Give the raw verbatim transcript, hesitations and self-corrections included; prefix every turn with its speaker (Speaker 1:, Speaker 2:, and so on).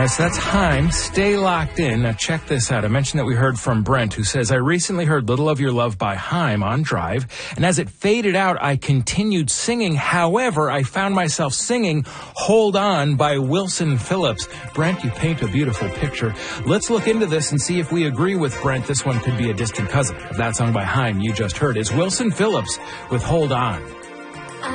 Speaker 1: Yes, that's Haim. Stay locked in. Now check this out. I mentioned that we heard from Brent, who says, I recently heard Little of Your Love by Haim on Drive, and as it faded out, I continued singing. However, I found myself singing Hold On by Wilson Phillips. Brent, you paint a beautiful picture. Let's look into this and see if we agree with Brent. This one could be a distant cousin of that song by Haim you just heard. It's Wilson Phillips with Hold On.